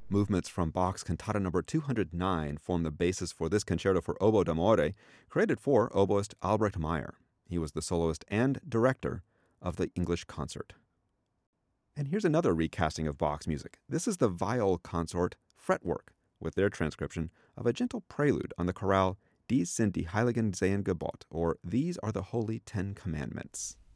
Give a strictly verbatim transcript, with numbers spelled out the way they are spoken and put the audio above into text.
Movements from Bach's Cantata number two hundred nine form the basis for this concerto for oboe d'amore, created for oboist Albrecht Meyer. He was the soloist and director of the English concert. And here's another recasting of Bach's music. This is the Viol Consort Fretwork, with their transcription of a gentle prelude on the chorale Dies sind die heiligen zehn Gebote, or These are the Holy Ten Commandments.